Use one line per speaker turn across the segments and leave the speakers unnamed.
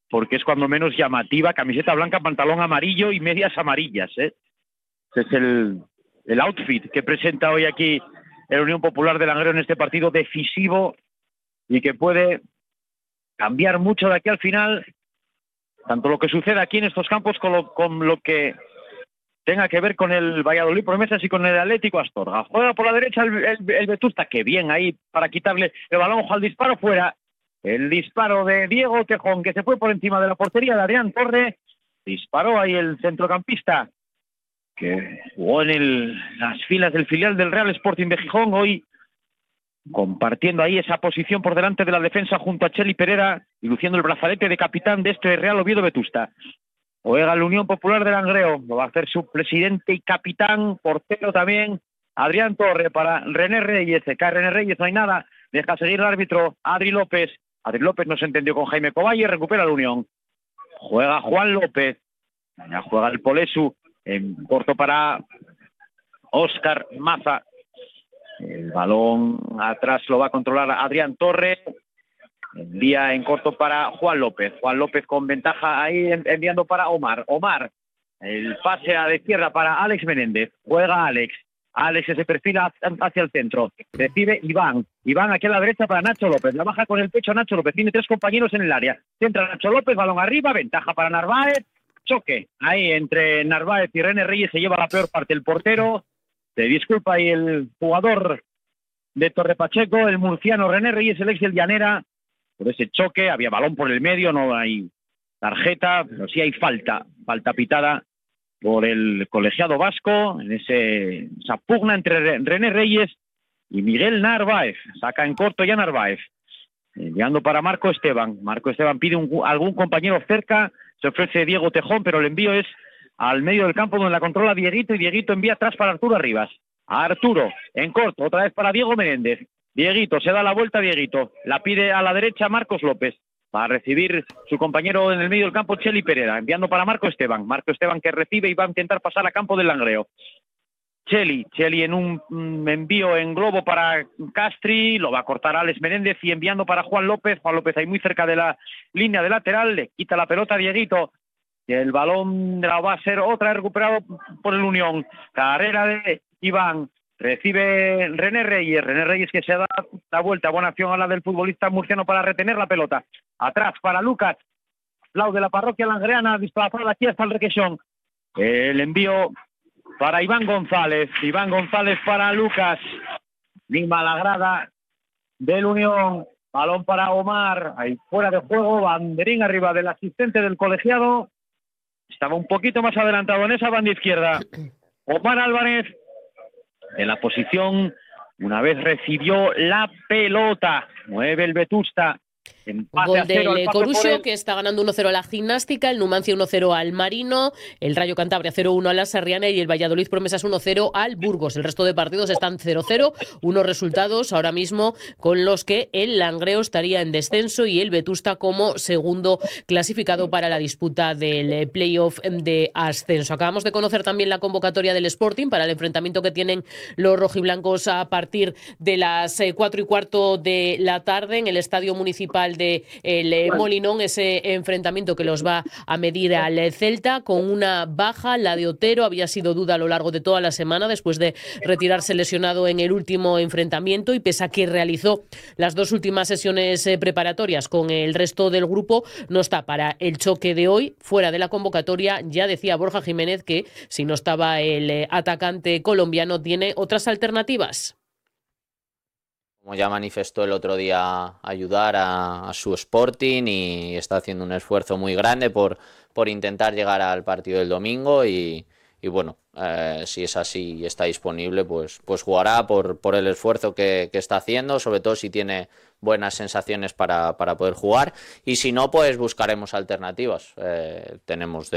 porque es cuando menos llamativa, camiseta blanca, pantalón amarillo y medias amarillas, ¿eh? Ese es el outfit que presenta hoy aquí el Unión Popular de Langreo en este partido decisivo y que puede cambiar mucho de aquí al final, tanto lo que sucede aquí en estos campos con lo que tenga que ver con el Valladolid Promesas y con el Atlético Astorga. Juega por la derecha el Vetusta, que bien ahí para quitarle el balón, ojo al disparo fuera. El disparo de Diego Tejón, que se fue por encima de la portería de Adrián Torre. Disparó ahí el centrocampista, que jugó en las filas del filial del Real Sporting de Gijón, hoy compartiendo ahí esa posición por delante de la defensa junto a Cheli Pereira y luciendo el brazalete de capitán de este Real Oviedo Vetusta. Juega la Unión Popular de Langreo, lo va a hacer su presidente y capitán, portero también, Adrián Torre para René Reyes. Se cae René Reyes, no hay nada, deja seguir el árbitro Adri López. Adri López no se entendió con Jaime Coballe, recupera la Unión. Juega Juan López, ya juega el Polesu, en corto para Óscar Maza. El balón atrás lo va a controlar Adrián Torre. Envía en corto para Juan López. Juan López con ventaja ahí enviando para Omar. Omar, el pase a la izquierda para Alex Menéndez. Juega Alex. Alex se perfila hacia el centro. Recibe Iván. Iván aquí a la derecha para Nacho López. La baja con el pecho Nacho López. Tiene 3 compañeros en el área. Centra Nacho López, balón arriba, ventaja para Narváez. Choque ahí entre Narváez y René Reyes. Se lleva la peor parte el portero. Se disculpa ahí el jugador de Torre Pacheco, el murciano René Reyes, el ex del Llanera, por ese choque. Había balón por el medio, no hay tarjeta, pero sí hay falta pitada por el colegiado vasco en esa pugna entre René Reyes y Miguel Narváez. Saca en corto ya Narváez, enviando para Marco Esteban. Marco Esteban pide algún compañero cerca, se ofrece Diego Tejón, pero el envío es al medio del campo donde la controla Dieguito, y Dieguito envía atrás para Arturo Arribas. A Arturo, en corto, otra vez para Diego Menéndez. Dieguito, se da la vuelta Dieguito, la pide a la derecha Marcos López, va a recibir su compañero en el medio del campo Cheli Pereira, enviando para Marco Esteban que recibe y va a intentar pasar a campo del Langreo. Cheli en un envío en globo para Castri, lo va a cortar Alex Menéndez y enviando para Juan López ahí muy cerca de la línea de lateral, le quita la pelota a Dieguito, y el balón la va a ser otra vez recuperado por el Unión. Carrera de Iván, recibe René Reyes que se da la vuelta, buena acción a la del futbolista murciano para retener la pelota. Atrás para Lucas, Lau de la parroquia langreana, disparada aquí hasta el Requesón. El envío para Iván González para Lucas. Lima la grada del Unión, balón para Omar, ahí fuera de juego, banderín arriba del asistente del colegiado. Estaba un poquito más adelantado en esa banda izquierda. Omar Álvarez en la posición, una vez recibió la pelota, mueve el Vetusta.
Gol del Corusio, que está ganando 1-0 a la Gimnástica, el Numancia 1-0 al Marino, el Rayo Cantabria 0-1 a la Sarriana y el Valladolid Promesas 1-0 al Burgos. El resto de partidos están 0-0, unos resultados ahora mismo con los que el Langreo estaría en descenso y el Vetusta como segundo clasificado para la disputa del playoff de ascenso. Acabamos de conocer también la convocatoria del Sporting para el enfrentamiento que tienen los rojiblancos a partir de las 4:15 de la tarde en el Estadio Municipal de el Molinón, ese enfrentamiento que los va a medir al Celta con una baja. La de Otero había sido duda a lo largo de toda la semana después de retirarse lesionado en el último enfrentamiento, y pese a que realizó las 2 últimas sesiones preparatorias con el resto del grupo, no está para el choque de hoy, fuera de la convocatoria. Ya decía Borja Jiménez que si no estaba el atacante colombiano tiene otras alternativas.
Como ya manifestó el otro día, ayudar a su Sporting, y está haciendo un esfuerzo muy grande por intentar llegar al partido del domingo y bueno, si es así y está disponible, pues jugará por el esfuerzo que está haciendo, sobre todo si tiene buenas sensaciones para poder jugar, y si no, pues buscaremos alternativas. Tenemos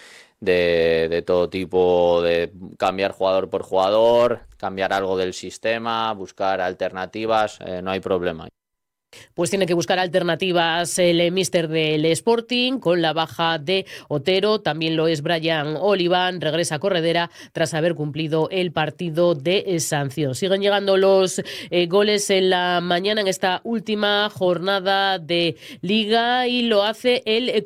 de todo tipo, de cambiar jugador por jugador, cambiar algo del sistema, buscar alternativas, no hay problema.
Pues tiene que buscar alternativas el míster del Sporting con la baja de Otero. También lo es Brian Oliván, regresa a Corredera tras haber cumplido el partido de sanción. Siguen llegando los goles en la mañana en esta última jornada de Liga, y lo hace el